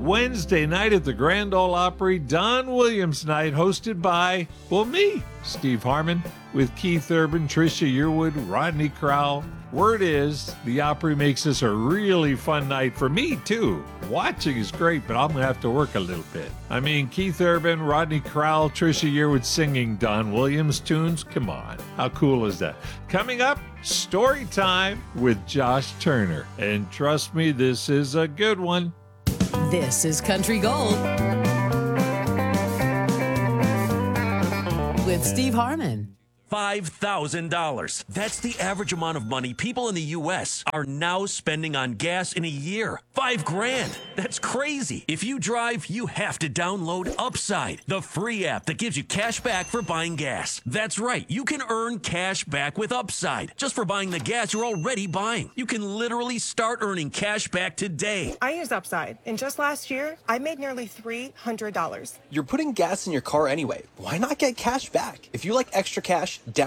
Wednesday night at the Grand Ole Opry, Don Williams Night, hosted by, well, me, Steve Harmon, with Keith Urban, Trisha Yearwood, Rodney Crowell. Word is, the Opry makes this a really fun night for me, too. Watching is great, but I'm going to have to work a little bit. I mean, Keith Urban, Rodney Crowell, Trisha Yearwood singing Don Williams tunes. Come on. How cool is that? Coming up, story time with Josh Turner. And trust me, this is a good one. This is Country Gold with Steve Harmon. $5,000. That's the average amount of money people in the U.S. are now spending on gas in a year. $5,000. That's crazy. If you drive, you have to download Upside, the free app that gives you cash back for buying gas. That's right. You can earn cash back with Upside just for buying the gas you're already buying. You can literally start earning cash back today. I use Upside, and just last year, I made nearly $300. You're putting gas in your car anyway. Why not get cash back? If you like extra cash,